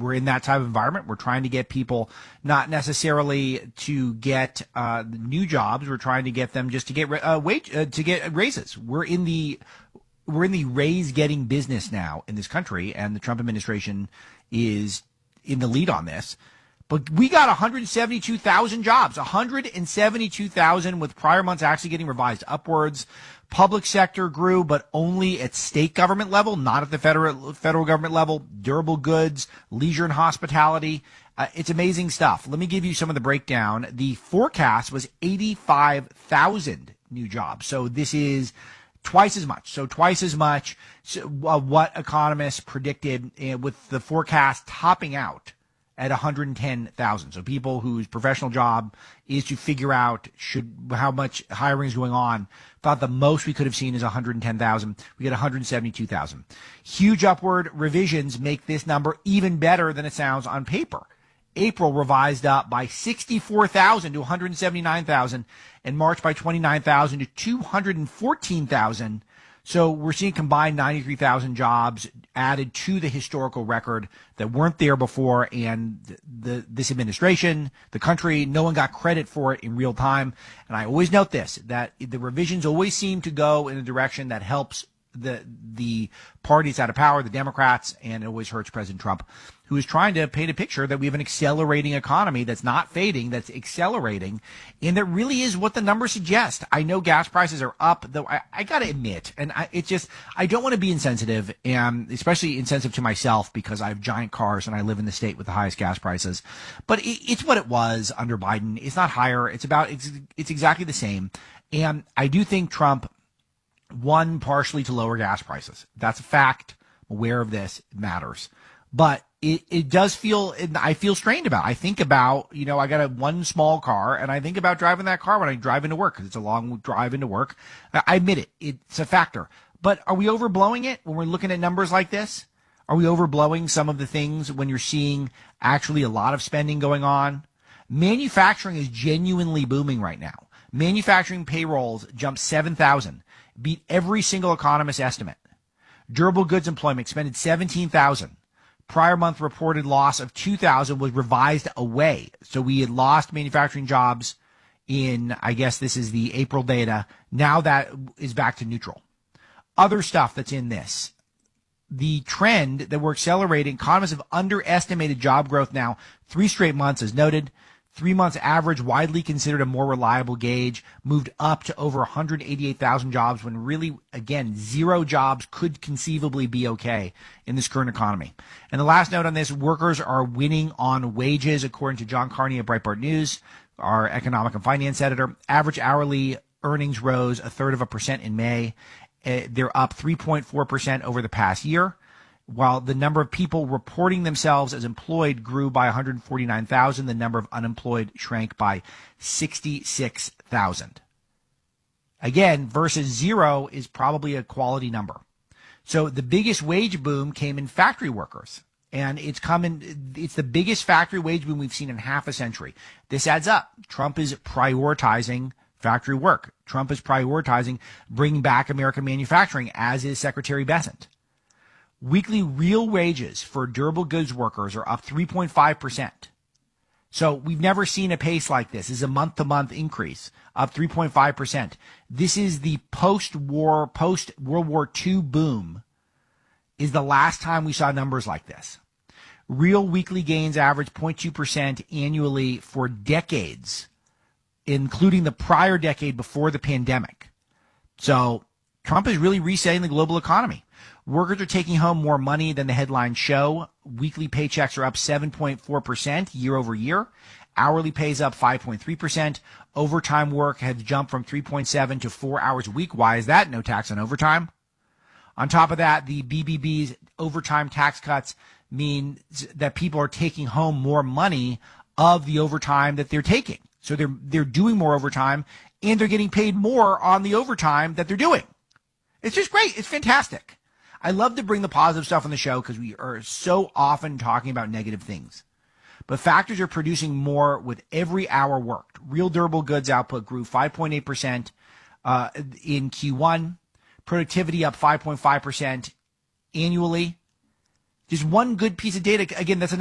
we're in that type of environment. We're trying to get people not necessarily to get new jobs. We're trying to get them just to get to get raises. We're in the raise getting business now in this country, and the Trump administration is in the lead on this. But we got 172,000 jobs, 172,000 with prior months actually getting revised upwards. Public sector grew, but only at state government level, not at the federal government level. Durable goods, leisure and hospitality. It's amazing stuff. Let me give you some of the breakdown. The forecast was 85,000 new jobs. So this is twice as much. So twice as much what economists predicted, with the forecast topping out at 110,000. So people whose professional job is to figure out how much hiring is going on, thought the most we could have seen is 110,000. We get 172,000. Huge upward revisions make this number even better than it sounds on paper. April revised up by 64,000 to 179,000, and March by 29,000 to 214,000. So we're seeing combined 93,000 jobs added to the historical record that weren't there before, and this administration, the country, no one got credit for it in real time. And I always note this, that the revisions always seem to go in a direction that helps the parties out of power, the Democrats, and it always hurts President Trump, who is trying to paint a picture that we have an accelerating economy that's not fading, that's accelerating, and that really is what the numbers suggest. I know gas prices are up, though I got to admit, and I don't want to be insensitive, and especially insensitive to myself because I have giant cars and I live in the state with the highest gas prices. But it's what it was under Biden. It's not higher. It's exactly the same. And I do think Trump won partially to lower gas prices. That's a fact. I'm aware of this. It matters. But it does feel, I feel strained about it. I think about, I got one small car, and I think about driving that car when I drive into work because it's a long drive into work. I admit it. It's a factor. But are we overblowing it when we're looking at numbers like this? Are we overblowing some of the things when you're seeing actually a lot of spending going on? Manufacturing is genuinely booming right now. Manufacturing payrolls jumped 7,000, beat every single economist estimate. Durable goods employment expended 17,000. Prior month reported loss of 2,000 was revised away. So we had lost manufacturing jobs in, I guess this is the April data. Now that is back to neutral. Other stuff that's in this. The trend that we're accelerating, economists have underestimated job growth now 3 straight months, as noted. 3 months average, widely considered a more reliable gauge, moved up to over 188,000 jobs when really, again, 0 jobs could conceivably be okay in this current economy. And the last note on this, workers are winning on wages, according to John Carney of Breitbart News, our economic and finance editor. Average hourly earnings rose 1/3% in May. They're up 3.4% over the past year, while the number of people reporting themselves as employed grew by 149,000, the number of unemployed shrank by 66,000. Again, versus 0 is probably a quality number. So the biggest wage boom came in factory workers, and it's the biggest factory wage boom we've seen in half a century. This adds up. Trump is prioritizing factory work. Trump is prioritizing bringing back American manufacturing, as is Secretary Bessent. Weekly real wages for durable goods workers are up 3.5%. So we've never seen a pace like this. This is a month-to-month increase, up 3.5%. This is the post-World War II boom, is the last time we saw numbers like this. Real weekly gains average 0.2% annually for decades, including the prior decade before the pandemic. So Trump is really resetting the global economy. Workers are taking home more money than the headlines show. Weekly paychecks are up 7.4% year over year. Hourly pay is up 5.3%. Overtime work has jumped from 3.7 to 4 hours a week. Why is that? No tax on overtime. On top of that, the BBB's overtime tax cuts mean that people are taking home more money of the overtime that they're taking. So they're doing more overtime, and they're getting paid more on the overtime that they're doing. It's just great. It's fantastic. I love to bring the positive stuff on the show because we are so often talking about negative things. But factories are producing more with every hour worked. Real durable goods output grew 5.8% in Q1. Productivity up 5.5% annually. Just one good piece of data. Again, that's